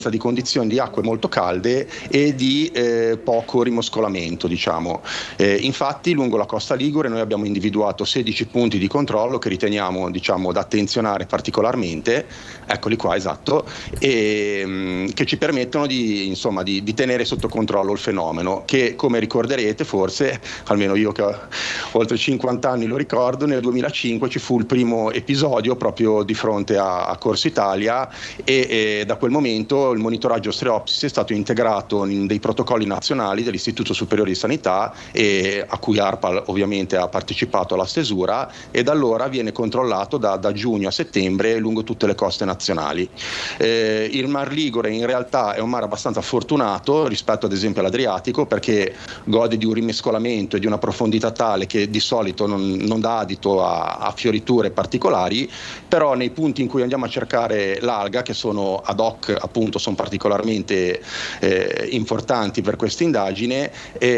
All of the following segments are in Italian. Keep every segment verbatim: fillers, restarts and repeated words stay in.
di condizioni di acque molto calde e di eh, poco rimoscolamento, diciamo. Eh, infatti lungo la costa ligure noi abbiamo individuato sedici punti di controllo che riteniamo, diciamo, da attenzionare particolarmente, eccoli qua, esatto, e mh, che ci permettono di, insomma, di, di tenere sotto controllo il fenomeno, che come ricorderete forse, almeno io che ho oltre cinquanta anni lo ricordo, nel duemilacinque ci fu il primo episodio proprio di fronte a, a Corso Italia e, e da quel momento il monitoraggio Streopsis è stato integrato in dei protocolli nazionali dell'Istituto Superiore di Sanità, e a cui ARPA ovviamente ha partecipato alla stesura, e da allora viene controllato da, da giugno a settembre lungo tutte le coste nazionali. Eh, il Mar Ligure in realtà è un mare abbastanza fortunato rispetto ad esempio all'Adriatico, perché gode di un rimescolamento e di una profondità tale che di solito non, non dà adito a, a fioriture particolari, però nei punti in cui andiamo a cercare l'alga, che sono ad hoc appunto, sono particolarmente eh, importanti per questa indagine,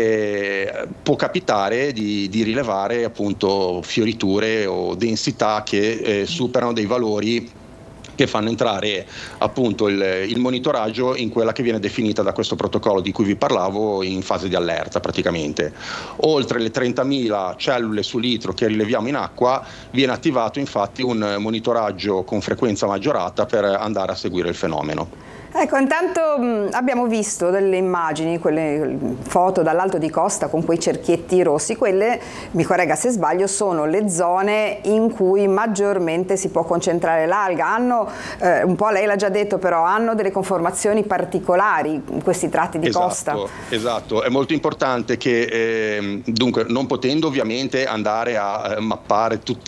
eh, può capitare di, di rilevare appunto fioriture o densità che eh, superano dei valori che fanno entrare appunto il, il monitoraggio in quella che viene definita da questo protocollo di cui vi parlavo in fase di allerta praticamente. Oltre le trentamila cellule su litro che rileviamo in acqua viene attivato infatti un monitoraggio con frequenza maggiorata per andare a seguire il fenomeno. Ecco, intanto mh, abbiamo visto delle immagini, quelle foto dall'alto di costa con quei cerchietti rossi, quelle, mi corregga se sbaglio, sono le zone in cui maggiormente si può concentrare l'alga. Hanno, eh, un po' lei l'ha già detto, però hanno delle conformazioni particolari in questi tratti di esatto, costa. Esatto, è molto importante che, eh, dunque, non potendo ovviamente andare a eh, mappare tutti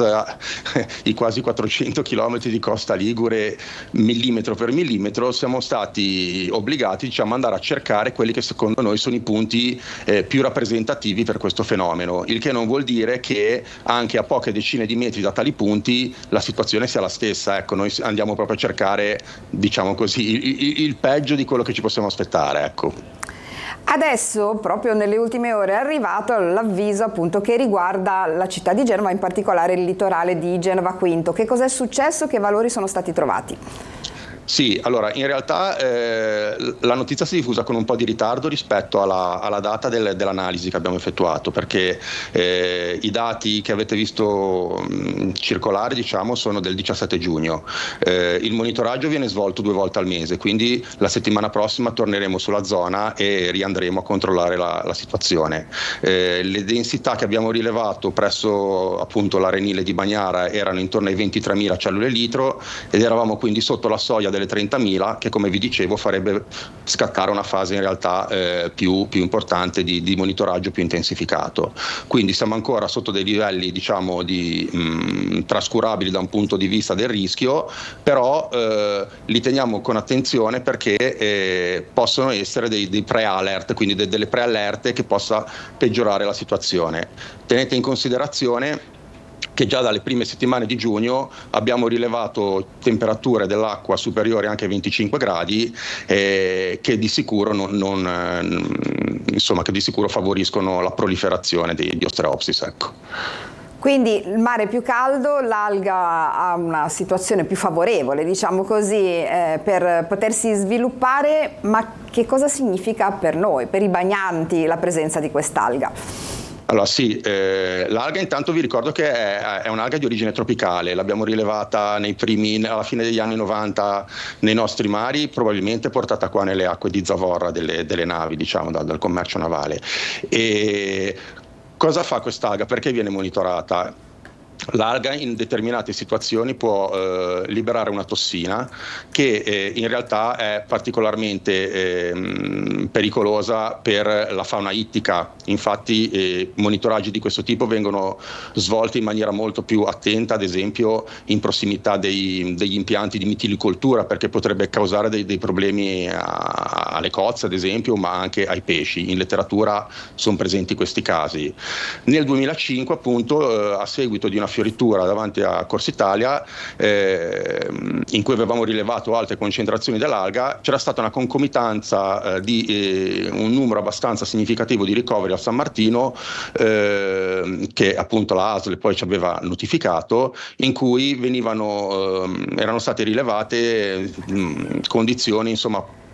i quasi quattrocento chilometri di costa ligure millimetro per millimetro, siamo stati stati obbligati, diciamo, ad andare a cercare quelli che secondo noi sono i punti eh, più rappresentativi per questo fenomeno, il che non vuol dire che anche a poche decine di metri da tali punti la situazione sia la stessa. Ecco, noi andiamo proprio a cercare, diciamo così, il, il peggio di quello che ci possiamo aspettare, ecco. Adesso, proprio nelle ultime ore, è arrivato l'avviso appunto che riguarda la città di Genova, in particolare il litorale di Genova Quinto. Che cosa è successo? Che valori sono stati trovati? Sì, allora in realtà eh, la notizia si è diffusa con un po' di ritardo rispetto alla, alla data del, dell'analisi che abbiamo effettuato, perché eh, i dati che avete visto mh, circolare, diciamo, sono del diciassette giugno. Eh, il monitoraggio viene svolto due volte al mese, quindi la settimana prossima torneremo sulla zona e riandremo a controllare la, la situazione. Eh, le densità che abbiamo rilevato presso appunto l'arenile di Bagnara erano intorno ai ventitremila cellule litro ed eravamo quindi sotto la soglia delle trentamila, che come vi dicevo farebbe scattare una fase in realtà eh, più, più importante di, di monitoraggio più intensificato. Quindi siamo ancora sotto dei livelli, diciamo, di mh, trascurabili da un punto di vista del rischio, però eh, li teniamo con attenzione perché eh, possono essere dei, dei pre-alert, quindi de, delle pre-allerte che possa peggiorare la situazione. Tenete in considerazione che già dalle prime settimane di giugno abbiamo rilevato temperature dell'acqua superiori anche ai venticinque gradi eh, che di sicuro non, non eh, insomma che di sicuro favoriscono la proliferazione di, di Ostreopsis, ecco. Quindi il mare più caldo, l'alga ha una situazione più favorevole, diciamo così, eh, per potersi sviluppare, ma che cosa significa per noi, per i bagnanti, la presenza di quest'alga? Allora sì, eh, l'alga intanto vi ricordo che è, è un'alga di origine tropicale, l'abbiamo rilevata nei primi, alla fine degli anni novanta nei nostri mari, probabilmente portata qua nelle acque di zavorra delle, delle navi, diciamo, dal, dal commercio navale. E cosa fa quest'alga? Perché viene monitorata? L'alga in determinate situazioni può eh, liberare una tossina che eh, in realtà è particolarmente eh, pericolosa per la fauna ittica. Infatti eh, monitoraggi di questo tipo vengono svolti in maniera molto più attenta, ad esempio in prossimità dei, degli impianti di mitilicoltura, perché potrebbe causare dei, dei problemi a, alle cozze ad esempio, ma anche ai pesci. In letteratura sono presenti questi casi. Nel duemilacinque appunto eh, a seguito di una fioritura davanti a Corsa Italia eh, in cui avevamo rilevato alte concentrazioni dell'alga, c'era stata una concomitanza eh, di eh, un numero abbastanza significativo di ricoveri a San Martino eh, che appunto la A S L poi ci aveva notificato, in cui venivano, eh, erano state rilevate mh, condizioni insomma